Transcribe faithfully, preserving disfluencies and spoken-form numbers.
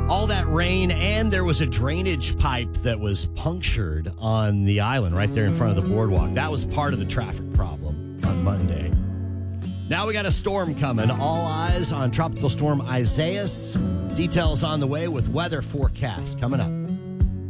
All that rain, and there was a drainage pipe that was punctured on the island right there in front of the boardwalk. That was part of the traffic problem on Monday. Now we got a storm coming. All eyes on Tropical Storm Isaias. Details on the way with weather forecast coming up.